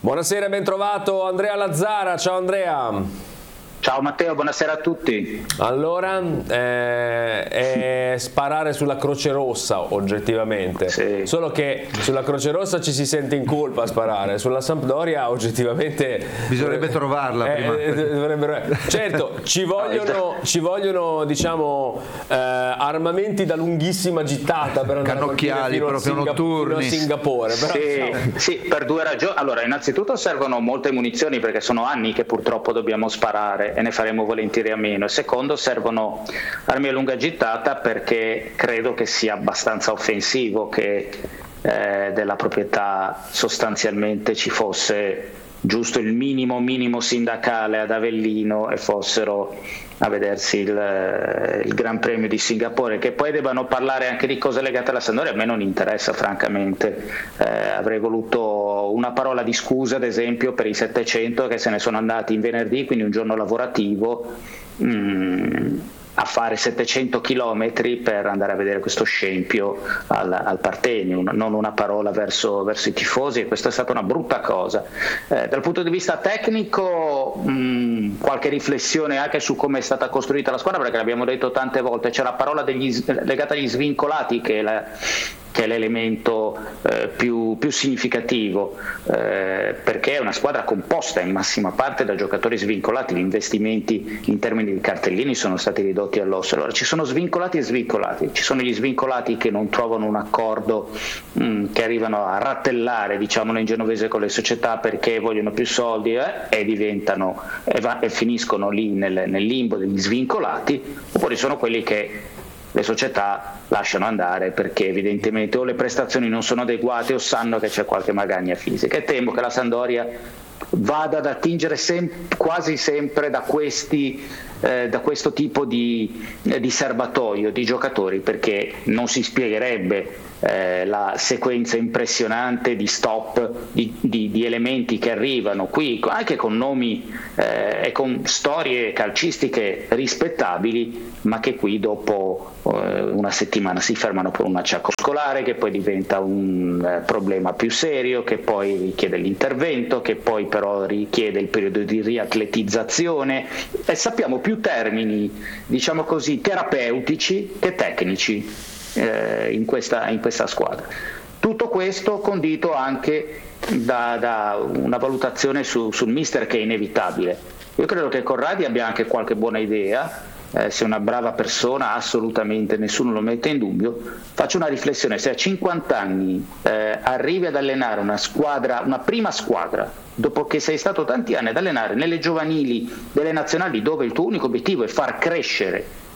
Buonasera, ben trovato Andrea Lazzara. Ciao Andrea. Ciao Matteo, buonasera a tutti. Allora, è sparare sulla Croce Rossa oggettivamente, sì. Solo che sulla Croce Rossa ci si sente in colpa a sparare, sulla Sampdoria oggettivamente bisognerebbe trovarla prima. Certo, ci vogliono diciamo armamenti da lunghissima gittata per andare cannocchiali proprio notturni fino a Singapore, però, sì, per due ragioni. Allora, innanzitutto servono molte munizioni perché sono anni che purtroppo dobbiamo sparare e ne faremo volentieri a meno. E secondo, servono armi a lunga gittata perché credo che sia abbastanza offensivo che della proprietà sostanzialmente ci fosse giusto il minimo sindacale ad Avellino e fossero a vedersi il Gran Premio di Singapore, che poi debbano parlare anche di cose legate alla Sampdoria. A me non interessa francamente, avrei voluto una parola di scusa ad esempio per i 700 che se ne sono andati in venerdì, quindi un giorno lavorativo, a fare 700 chilometri per andare a vedere questo scempio al Partenio, non una parola verso i tifosi, e questa è stata una brutta cosa. Dal punto di vista tecnico, qualche riflessione anche su come è stata costruita la squadra, perché l'abbiamo detto tante volte, c'è la parola legata agli svincolati che è l'elemento più significativo, perché è una squadra composta in massima parte da giocatori svincolati. Gli investimenti in termini di cartellini sono stati ridotti all'osso. Allora ci sono svincolati e svincolati, ci sono gli svincolati che non trovano un accordo, che arrivano a rattellare, diciamolo in genovese, con le società perché vogliono più soldi e diventano e finiscono lì nel limbo degli svincolati. Oppure sono quelli che le società lasciano andare perché evidentemente o le prestazioni non sono adeguate o sanno che c'è qualche magagna fisica, e temo che la Sampdoria vada ad attingere quasi sempre da questo tipo di serbatoio di giocatori, perché non si spiegherebbe la sequenza impressionante di stop di elementi che arrivano qui anche con nomi e con storie calcistiche rispettabili, ma che qui dopo una settimana si fermano per un acciacco muscolare che poi diventa un problema più serio, che poi richiede l'intervento, che poi però richiede il periodo di riatletizzazione, e sappiamo più termini, diciamo così, terapeutici che tecnici in questa squadra. Tutto questo condito anche da una valutazione sul mister, che è inevitabile. Io credo che Corradi abbia anche qualche buona idea, sia una brava persona, assolutamente nessuno lo mette in dubbio. Faccio una riflessione: se a 50 anni arrivi ad allenare una prima squadra, dopo che sei stato tanti anni ad allenare nelle giovanili delle nazionali, dove il tuo unico obiettivo è far crescere